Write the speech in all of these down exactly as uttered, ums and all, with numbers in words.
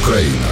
Україна.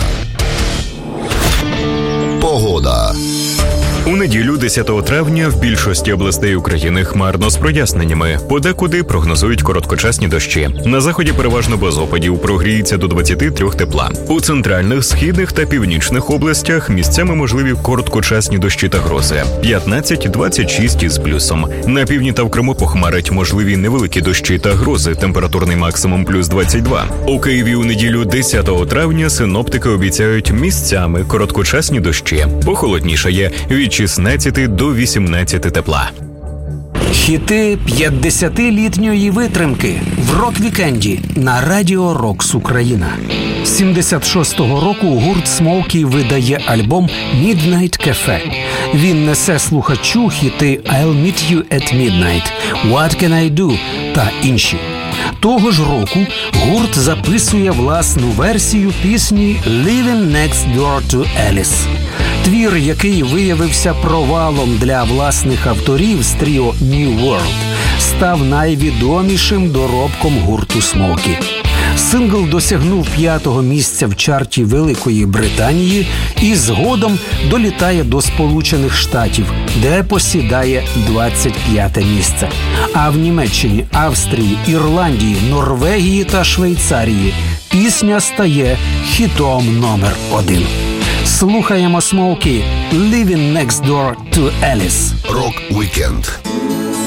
Погода. У неділю, десятого травня, в більшості областей України хмарно з проясненнями. Подекуди прогнозують короткочасні дощі. На заході переважно без опадів, прогріється до двадцяти трьох тепла. У центральних, східних та північних областях місцями можливі короткочасні дощі та грози. п'ятнадцять-двадцять шість із плюсом. На півдні та в Криму похмарить можливі невеликі дощі та грози. Температурний максимум плюс двадцять два. У Києві у неділю, десятого травня, синоптики обіцяють місцями короткочасні дощі. Похолоднішає від шістнадцяти до вісімнадцяти тепла. Хіти п'ятдесятилітньої витримки в рок-вікенді на Радіо Рокс Україна. сімдесят шостого року гурт Смоукі видає альбом «Midnight Cafe». Він несе слухачу хіти «I'll meet you at midnight», «What can I do» та інші. Того ж року гурт записує власну версію пісні «Living Next Door to Alice». Твір, який виявився провалом для власних авторів з тріо New World, став найвідомішим доробком гурту Смоукі. Сингл досягнув п'ятого місця в чарті Великої Британії і згодом долітає до Сполучених Штатів, де посідає двадцять п'яте місце. А в Німеччині, Австрії, Ірландії, Норвегії та Швейцарії пісня стає хітом номер один. Слухаємо Смоукі «Living Next Door to Alice». Рок-вікенд.